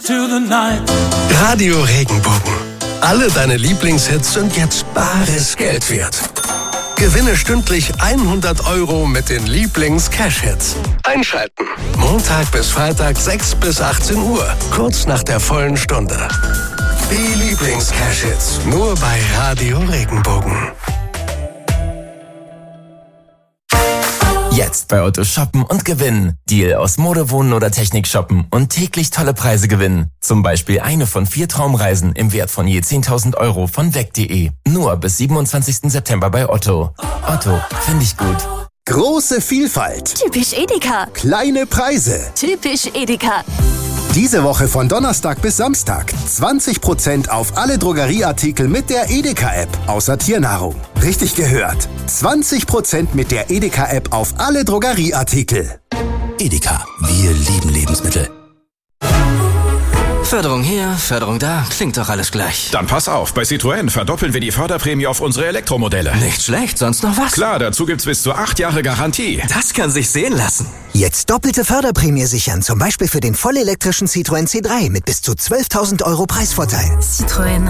Radio Regenbogen. Alle deine Lieblingshits sind jetzt bares Geld wert. Gewinne stündlich 100 € mit den Lieblings-Cash-Hits. Einschalten. Montag bis Freitag 6 bis 18 Uhr. Kurz nach der vollen Stunde. Die Lieblings-Cash-Hits. Nur bei Radio Regenbogen. Jetzt bei Otto shoppen und gewinnen. Deal aus Mode, Wohnen oder Technik shoppen und täglich tolle Preise gewinnen. Zum Beispiel eine von 4 Traumreisen im Wert von je 10.000 € von weg.de. Nur bis 27. September bei Otto. Otto, finde ich gut. Große Vielfalt. Typisch Edeka. Kleine Preise. Typisch Edeka. Diese Woche von Donnerstag bis Samstag 20% auf alle Drogerieartikel mit der Edeka-App, außer Tiernahrung. Richtig gehört. 20% mit der Edeka-App auf alle Drogerieartikel. Edeka, wir lieben Lebensmittel. Förderung hier, Förderung da, klingt doch alles gleich. Dann pass auf, bei Citroën verdoppeln wir die Förderprämie auf unsere Elektromodelle. Nicht schlecht, sonst noch was? Klar, dazu gibt's bis zu 8 Jahre Garantie. Das kann sich sehen lassen. Jetzt doppelte Förderprämie sichern, zum Beispiel für den vollelektrischen Citroën C3 mit bis zu 12.000 € Preisvorteil. Citroën.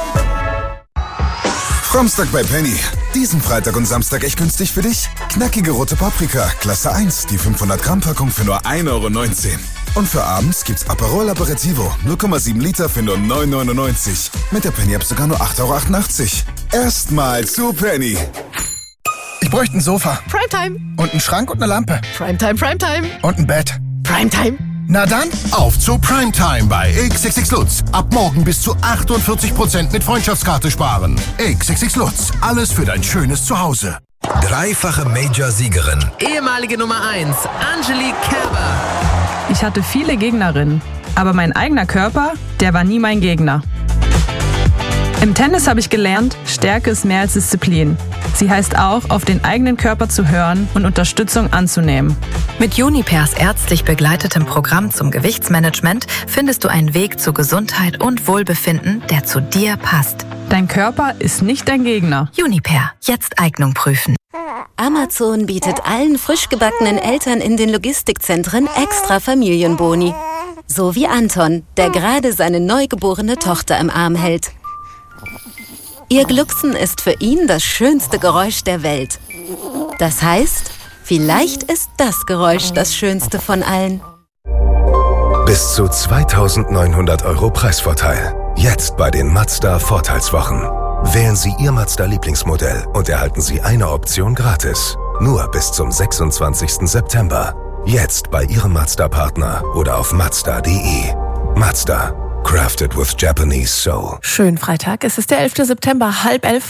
Samstag bei Penny. Diesen Freitag und Samstag echt günstig für dich? Knackige rote Paprika, Klasse 1, die 500 Gramm Packung für nur 1,19 € Und für abends gibt's Aperol Aperitivo, 0,7 Liter für nur 9,99 €. Mit der Penny-App sogar nur 8,88 €. Erstmal zu Penny. Ich bräuchte ein Sofa. Primetime. Und einen Schrank und eine Lampe. Primetime, Primetime. Und ein Bett. Primetime. Na dann, auf zu Primetime bei XXX Lutz. Ab morgen bis zu 48% mit Freundschaftskarte sparen. XXX Lutz, alles für dein schönes Zuhause. Dreifache Major-Siegerin. Ehemalige Nummer 1, Angelique Kerber. Ich hatte viele Gegnerinnen, aber mein eigener Körper, der war nie mein Gegner. Im Tennis habe ich gelernt, Stärke ist mehr als Disziplin. Sie heißt auch, auf den eigenen Körper zu hören und Unterstützung anzunehmen. Mit Unipairs ärztlich begleitetem Programm zum Gewichtsmanagement findest du einen Weg zu Gesundheit und Wohlbefinden, der zu dir passt. Dein Körper ist nicht dein Gegner. Unipair, jetzt Eignung prüfen. Amazon bietet allen frisch gebackenen Eltern in den Logistikzentren extra Familienboni. So wie Anton, der gerade seine neugeborene Tochter im Arm hält. Ihr Glucksen ist für ihn das schönste Geräusch der Welt. Das heißt, vielleicht ist das Geräusch das schönste von allen. Bis zu 2.900 € Preisvorteil. Jetzt bei den Mazda Vorteilswochen. Wählen Sie Ihr Mazda-Lieblingsmodell und erhalten Sie eine Option gratis. Nur bis zum 26. September. Jetzt bei Ihrem Mazda-Partner oder auf Mazda.de. Mazda. Crafted with Japanese soul. Schönen Freitag, es ist der 11. September, 10:30.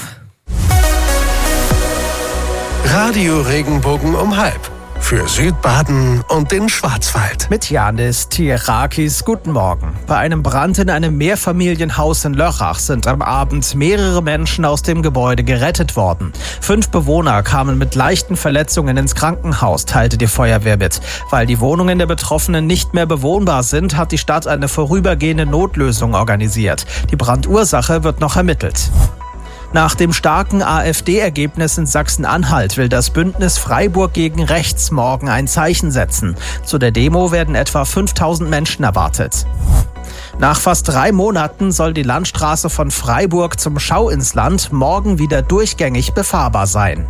Radio Regenbogen um 12:30. Für Südbaden und den Schwarzwald. Mit Janis Tierakis, guten Morgen. Bei einem Brand in einem Mehrfamilienhaus in Lörrach sind am Abend mehrere Menschen aus dem Gebäude gerettet worden. 5 Bewohner kamen mit leichten Verletzungen ins Krankenhaus, teilte die Feuerwehr mit. Weil die Wohnungen der Betroffenen nicht mehr bewohnbar sind, hat die Stadt eine vorübergehende Notlösung organisiert. Die Brandursache wird noch ermittelt. Nach dem starken AfD-Ergebnis in Sachsen-Anhalt will das Bündnis Freiburg gegen Rechts morgen ein Zeichen setzen. Zu der Demo werden etwa 5.000 Menschen erwartet. Nach fast 3 Monaten soll die Landstraße von Freiburg zum Schau ins Land morgen wieder durchgängig befahrbar sein.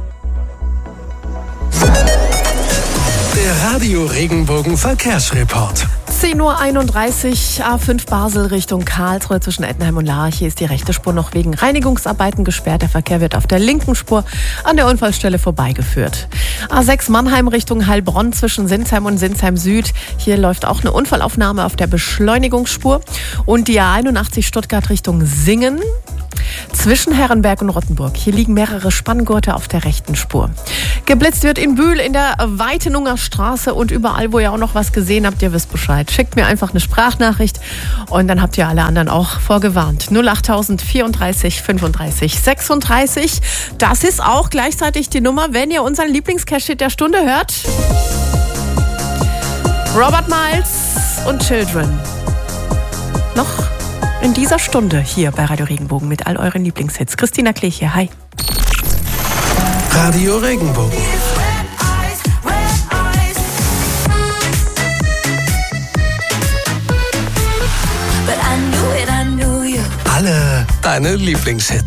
Der Radio Regenbogen Verkehrsreport. 10:31 Uhr, A5 Basel Richtung Karlsruhe zwischen Ettenheim und Laach. Hier ist die rechte Spur noch wegen Reinigungsarbeiten gesperrt. Der Verkehr wird auf der linken Spur an der Unfallstelle vorbeigeführt. A6 Mannheim Richtung Heilbronn zwischen Sinsheim und Sinsheim Süd. Hier läuft auch eine Unfallaufnahme auf der Beschleunigungsspur. Und die A81 Stuttgart Richtung Singen zwischen Herrenberg und Rottenburg. Hier liegen mehrere Spanngurte auf der rechten Spur. Geblitzt wird in Bühl, in der Weitenunger Straße und überall, wo ihr auch noch was gesehen habt, ihr wisst Bescheid. Schickt mir einfach eine Sprachnachricht und dann habt ihr alle anderen auch vorgewarnt. 08000 34 35 36. Das ist auch gleichzeitig die Nummer, wenn ihr unseren Lieblingscash-Hit der Stunde hört. Robert Miles und Children. Noch in dieser Stunde hier bei Radio Regenbogen mit all euren Lieblingshits. Christina Klech hier, hi. Radio Regenbogen. Alle deine Lieblingshits.